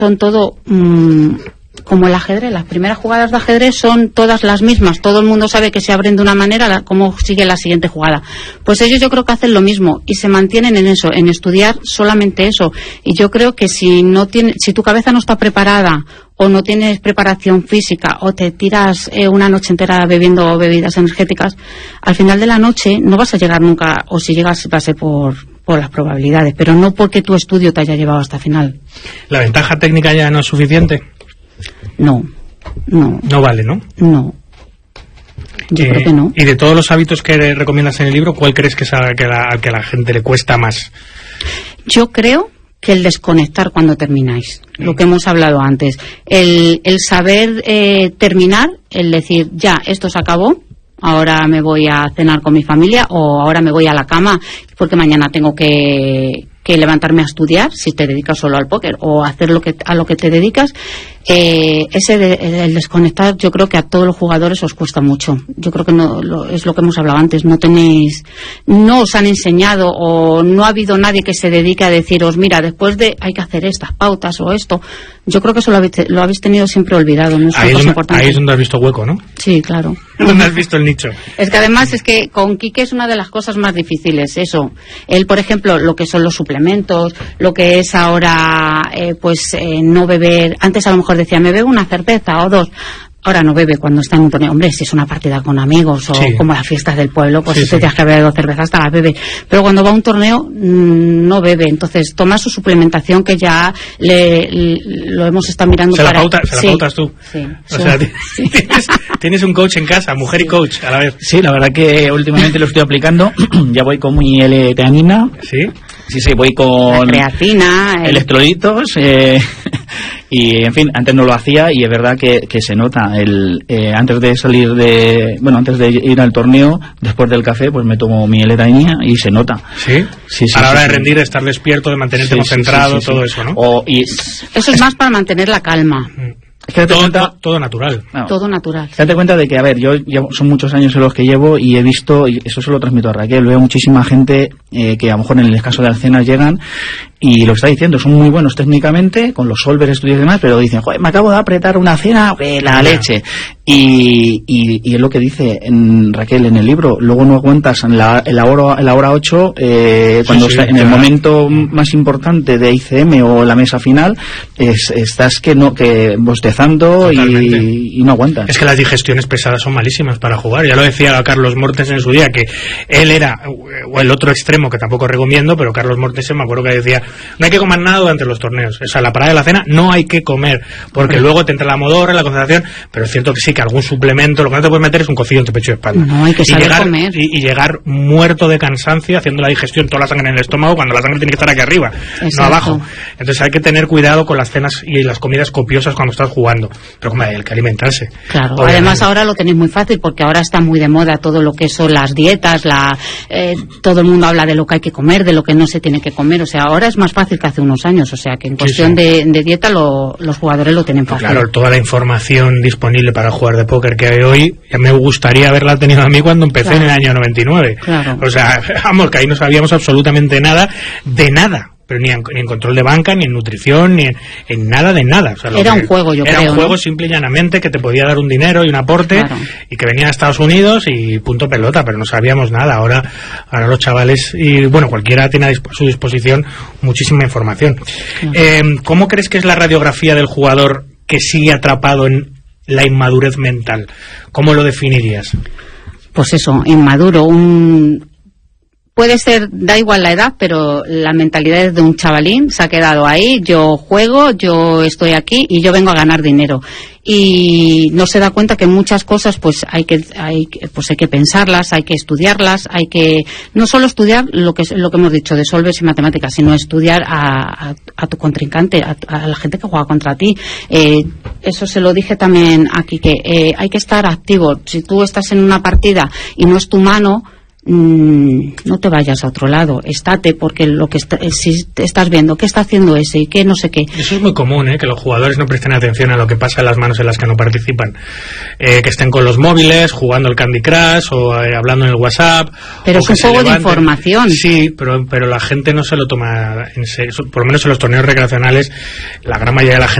son todo como el ajedrez. Las primeras jugadas de ajedrez son todas las mismas. Todo el mundo sabe que se abren de una manera, cómo sigue la siguiente jugada. Pues ellos yo creo que hacen lo mismo y se mantienen en eso, en estudiar solamente eso. Y yo creo que si tu cabeza no está preparada o no tienes preparación física o te tiras una noche entera bebiendo bebidas energéticas, al final de la noche no vas a llegar nunca, o si llegas va a ser por las probabilidades, pero no porque tu estudio te haya llevado hasta el final. ¿La ventaja técnica ya no es suficiente? No. No vale, ¿no? No. Yo creo que no. Y de todos los hábitos que recomiendas en el libro, ¿cuál crees que es al que a la gente le cuesta más? Yo creo que el desconectar cuando termináis, lo que hemos hablado antes, el saber terminar, el decir, ya, esto se acabó, ahora me voy a cenar con mi familia o ahora me voy a la cama porque mañana tengo que levantarme a estudiar, si te dedicas solo al póker o hacer a lo que te dedicas. El desconectar, yo creo que a todos los jugadores os cuesta mucho. Yo creo que es lo que hemos hablado antes, no os han enseñado o no ha habido nadie que se dedique a deciros, mira, después hay que hacer estas pautas o esto. Yo creo que eso lo habéis tenido siempre olvidado. No es una cosa importante. Ahí es donde has visto hueco, ¿no? Sí, claro. ¿Dónde has visto el nicho? Es que además es que con Quique es una de las cosas más difíciles, eso. Él, por ejemplo, lo que son los suplementos, lo que es ahora, no beber. Antes a lo mejor decía, me bebo una cerveza o dos. Ahora no bebe cuando está en un torneo. Hombre, si es una partida con amigos o como las fiestas del pueblo, pues si te tienes que beber 2 cervezas, hasta las bebe. Pero cuando va a un torneo, no bebe. Entonces toma su suplementación, que ya lo hemos estado mirando. Se la pautas tú. Sí. O sea, tienes un coach en casa, mujer y coach a la vez. Sí, la verdad que últimamente lo estoy aplicando. Ya voy con mi L-teanina. Sí, voy con creatina, electrolitos. Y en fin, antes no lo hacía y es verdad que se nota antes de ir al torneo, después del café, pues me tomo mi L-teanina y se nota. Sí. A la hora de rendir, de estar despierto, de mantenerte concentrado, todo eso, ¿no? Eso es más para mantener la calma. Es que todo natural. No. Todo natural. Date cuenta de que, a ver, yo son muchos años en los que llevo y he visto, y eso se lo transmito a Raquel, veo muchísima gente que a lo mejor en el caso de las cenas llegan y lo está diciendo, son muy buenos técnicamente, con los solver, estudios y demás, pero dicen, joder, me acabo de apretar una cena, la leche. Y es lo que dice Raquel en el libro, luego no aguantas en la hora 8, cuando en el momento más importante de ICM o la mesa final, estás que bostezando y no aguantas. Es que las digestiones pesadas son malísimas para jugar. Ya lo decía Carlos Mortensen en su día, que él era el otro extremo, que tampoco recomiendo, pero Carlos Mortensen me acuerdo que decía, no hay que comer nada durante los torneos. O sea, la parada de la cena no hay que comer, porque luego te entra la modorra, la concentración, pero es cierto que sí, que algún suplemento, lo que no te puedes meter es un cocido en tu pecho y espalda. No, hay que saber comer. Y llegar muerto de cansancio, haciendo la digestión, toda la sangre en el estómago, cuando la sangre tiene que estar aquí arriba, no abajo. Entonces hay que tener cuidado con las cenas y las comidas copiosas cuando estás jugando, pero como hay que alimentarse. Claro, además ahora lo tenéis muy fácil, porque ahora está muy de moda todo lo que son las dietas, todo el mundo habla de lo que hay que comer, de lo que no se tiene que comer, o sea, ahora es más fácil que hace unos años, o sea, que en cuestión de dieta los jugadores lo tienen fácil. Claro, toda la información disponible para jugar de póker que hay hoy, ya me gustaría haberla tenido a mí cuando empecé en el año 99. Claro. O sea, vamos, que ahí no sabíamos absolutamente nada, de nada. Pero ni en control de banca, ni en nutrición, ni en nada de nada. O sea, era un juego, yo creo. Era un juego simple y llanamente que te podía dar un dinero y un aporte, y que venía de Estados Unidos y punto pelota, pero no sabíamos nada. Ahora los chavales, y bueno, cualquiera tiene a su disposición muchísima información. ¿Cómo crees que es la radiografía del jugador que sigue atrapado en la inmadurez mental? ¿Cómo lo definirías? Pues eso, inmaduro, puede ser, da igual la edad, pero la mentalidad es de un chavalín, se ha quedado ahí, yo juego, yo estoy aquí y yo vengo a ganar dinero. Y no se da cuenta que muchas cosas pues hay que pensarlas, hay que estudiarlas, hay que no solo estudiar lo que hemos dicho de solvers y matemáticas, sino estudiar a tu contrincante, a la gente que juega contra ti. Eso se lo dije también aquí, que hay que estar activo. Si tú estás en una partida y no es tu mano, no te vayas a otro lado, estate, porque si te estás viendo qué está haciendo ese y qué no sé qué. Eso es muy común, que los jugadores no presten atención a lo que pasa en las manos en las que no participan, que estén con los móviles jugando el Candy Crush o hablando en el WhatsApp. Pero es un juego de información. Sí, pero la gente no se lo toma en serio, por lo menos en los torneos recreacionales la gran mayoría de la gente